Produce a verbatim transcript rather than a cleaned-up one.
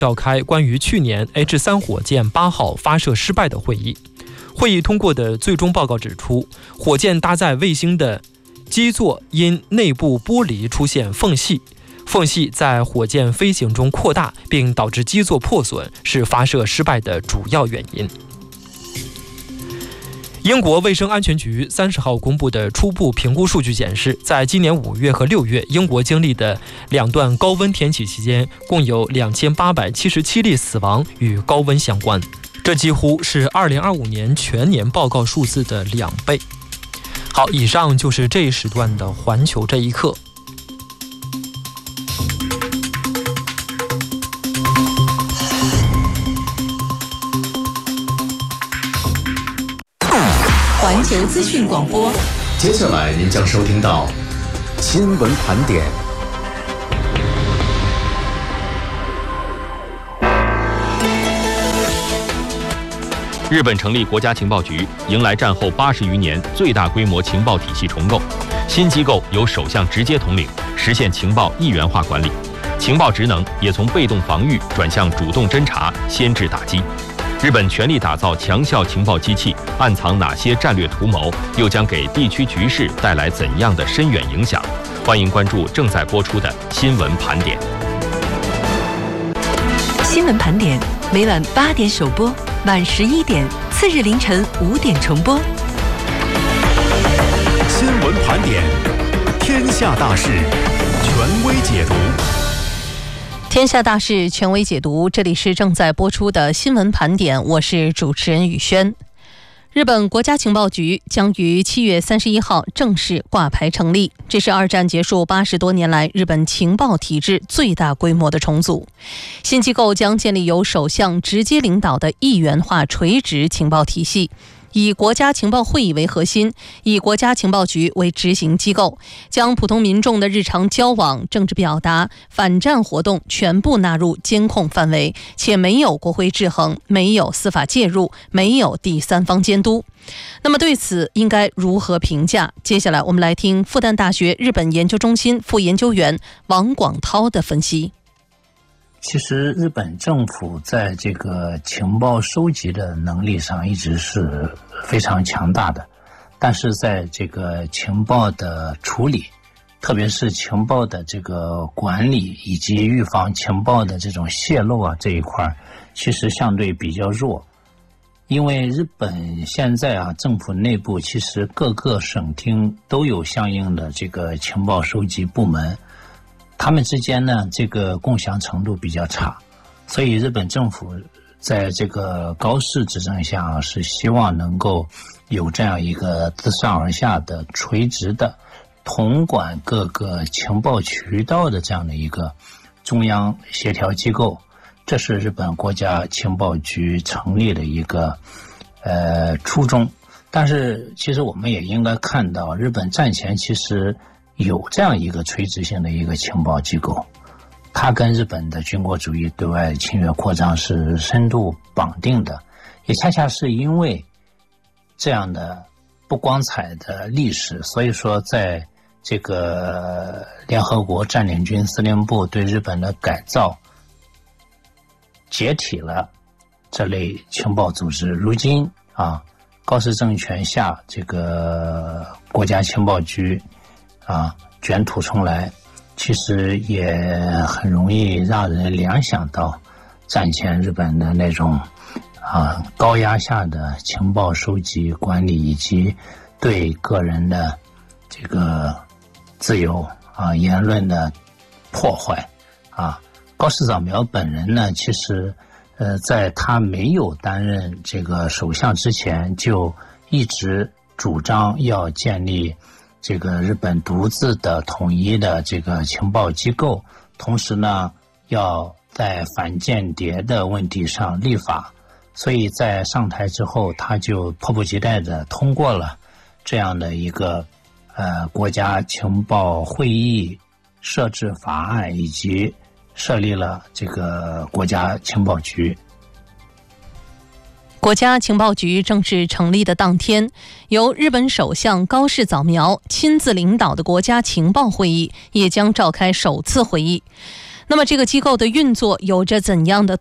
召开关于去年 H 三 火箭八号发射失败的会议。会议通过的最终报告指出，火箭搭载卫星的基座因内部玻璃出现缝隙，缝隙在火箭飞行中扩大，并导致基座破损，是发射失败的主要原因。英国卫生安全局三十号公布的初步评估数据显示，在今年五月和六月，英国经历的两段高温天气期间，共有两千八百七十七例死亡与高温相关，这几乎是二零二五年全年报告数字的两倍。好，以上就是这一时段的环球这一刻。 环球资讯广播， 接下来您将收听到新闻盘点。 日本成立国家情报局，迎来战后八十余年最大规模情报体系重构。新机构由首相直接统领，实现情报一元化管理，情报职能也从被动防御转向主动侦查、先制打击。日本全力打造强效情报机器，暗藏哪些战略图谋？又将给地区局势带来怎样的深远影响？欢迎关注正在播出的新闻盘点。 新闻盘点每晚八点首播，晚十一点，次日凌晨五点重播。 新闻盘点，天下大事，权威解读。 天下大事权威解读，这里是正在播出的新闻盘点，我是主持人宇轩。日本国家情报局将于七月三十一号正式挂牌成立，这是二战结束八十多年来日本情报体制最大规模的重组。新机构将建立由首相直接领导的一元化垂直情报体系，以国家情报会议为核心，以国家情报局为执行机构，将普通民众的日常交往、政治表达、反战活动全部纳入监控范围，且没有国会制衡，没有司法介入，没有第三方监督。那么对此应该如何评价？接下来我们来听复旦大学日本研究中心副研究员王广涛的分析。 其实日本政府在这个情报收集的能力上一直是非常强大的，但是在这个情报的处理，特别是情报的这个管理以及预防情报的这种泄露啊这一块，其实相对比较弱。因为日本现在啊政府内部其实各个省厅都有相应的这个情报收集部门，他们之间呢这个共享程度比较差，所以日本政府在这个高市执政下是希望能够有这样一个自上而下的垂直的统管各个情报渠道的这样的一个中央协调机构，这是日本国家情报局成立的一个呃初衷。但是其实我们也应该看到，日本战前其实有这样一个垂直性的一个情报机构，它跟日本的军国主义对外侵略扩张是深度绑定的，也恰恰是因为这样的不光彩的历史，所以说在这个联合国占领军司令部对日本的改造解体了这类情报组织。如今啊，高市政权下这个国家情报局啊卷土重来，其实也很容易让人联想到战前日本的那种啊高压下的情报收集管理以及对个人的这个自由啊言论的破坏啊。高市早苗本人呢，其实呃在他没有担任这个首相之前，就一直主张要建立这个日本独自的统一的这个情报机构，同时呢要在反间谍的问题上立法，所以在上台之后，他就迫不及待地通过了这样的一个呃国家情报会议设置法案，以及设立了这个国家情报局。 国家情报局正式成立的当天，由日本首相高市早苗亲自领导的国家情报会议也将召开首次会议。 那么这个机构的运作有着怎样的